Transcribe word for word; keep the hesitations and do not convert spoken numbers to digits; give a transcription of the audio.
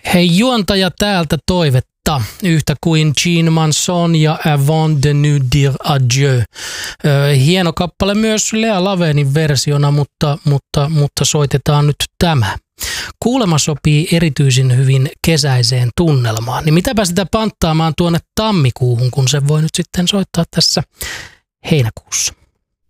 Hei, juontaja täältä toivetta, yhtä kuin Jean Manson ja Avant de nous dire adieu. Hieno kappale myös Lea Lavenin versiona, mutta, mutta, mutta soitetaan nyt tämä. Kuulema sopii erityisen hyvin kesäiseen tunnelmaan. Niin mitäpä sitä panttaamaan tuonne tammikuuhun, kun se voi nyt sitten soittaa tässä heinäkuussa.